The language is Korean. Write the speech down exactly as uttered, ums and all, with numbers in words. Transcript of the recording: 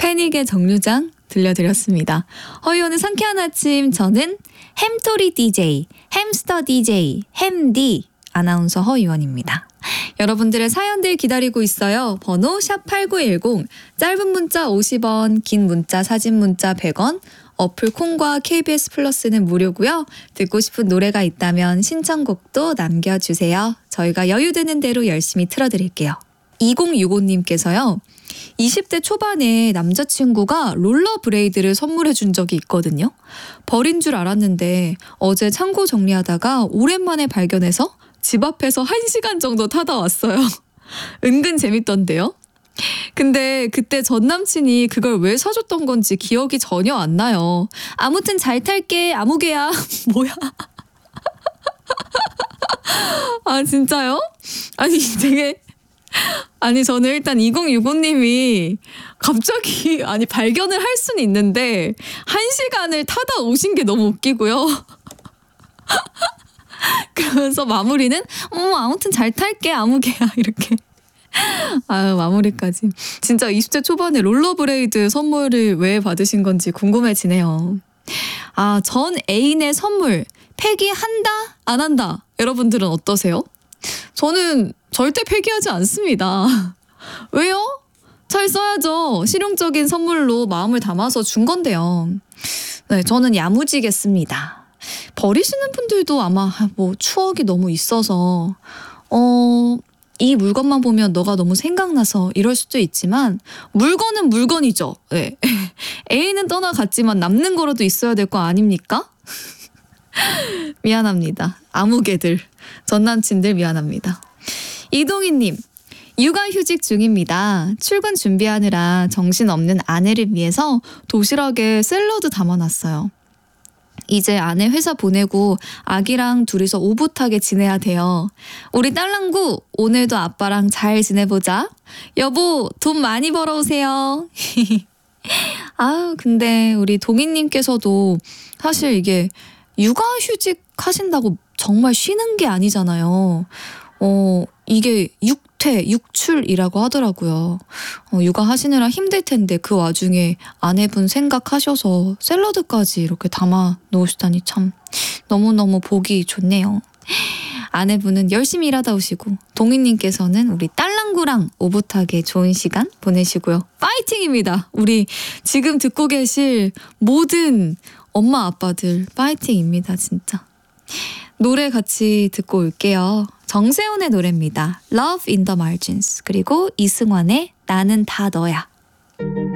패닉의 정류장 들려드렸습니다. 허이원의 상쾌한 아침, 저는 햄토리 디제이, 햄스터 디제이, 햄디 아나운서 허이원입니다. 여러분들의 사연들 기다리고 있어요. 번호 샵팔구일공, 짧은 문자 오십 원, 긴 문자 사진 문자 백 원, 어플 콩과 케이비에스 플러스는 무료고요. 듣고 싶은 노래가 있다면 신청곡도 남겨주세요. 저희가 여유되는 대로 열심히 틀어드릴게요. 이공육오님께서요. 이십 대 초반에 남자친구가 롤러브레이드를 선물해 준 적이 있거든요. 버린 줄 알았는데 어제 창고 정리하다가 오랜만에 발견해서 집 앞에서 한 시간 정도 타다 왔어요. 은근 재밌던데요. 근데 그때 전 남친이 그걸 왜 사줬던 건지 기억이 전혀 안 나요. 아무튼 잘 탈게, 아무개야. 뭐야? 아 진짜요? 아니 되게 아니 저는 일단 이공육오님이 갑자기 아니 발견을 할 수는 있는데 한 시간을 타다 오신 게 너무 웃기고요. 그러면서 마무리는 음 아무튼 잘 탈게, 아무개야. 이렇게. 아유, 마무리까지. 진짜 이십 대 초반에 롤러브레이드 선물을 왜 받으신 건지 궁금해지네요. 아, 전 애인의 선물 폐기한다? 안 한다? 여러분들은 어떠세요? 저는 절대 폐기하지 않습니다. 왜요? 잘 써야죠. 실용적인 선물로 마음을 담아서 준 건데요. 네, 저는 야무지겠습니다. 버리시는 분들도 아마 뭐 추억이 너무 있어서 어... 이 물건만 보면 너가 너무 생각나서 이럴 수도 있지만 물건은 물건이죠. 네. 애인은 떠나갔지만 남는 거라도 있어야 될 거 아닙니까? 미안합니다. 아무개들, 전남친들 미안합니다. 이동희님, 육아휴직 중입니다. 출근 준비하느라 정신없는 아내를 위해서 도시락에 샐러드 담아놨어요. 이제 아내 회사 보내고 아기랑 둘이서 오붓하게 지내야 돼요. 우리 딸랑구 오늘도 아빠랑 잘 지내보자. 여보 돈 많이 벌어오세요. 아 근데 우리 동희님께서도 사실 이게 육아휴직 하신다고 정말 쉬는 게 아니잖아요. 어 이게 육퇴, 육출이라고 하더라고요. 어, 육아하시느라 힘들 텐데 그 와중에 아내분 생각하셔서 샐러드까지 이렇게 담아 놓으시다니 참 너무너무 보기 좋네요. 아내분은 열심히 일하다 오시고 동희님께서는 우리 딸랑구랑 오붓하게 좋은 시간 보내시고요. 파이팅입니다. 우리 지금 듣고 계실 모든 엄마 아빠들 파이팅입니다. 진짜. 노래 같이 듣고 올게요. 정세훈의 노래입니다. Love in the Margins. 그리고 이승환의 나는 다 너야.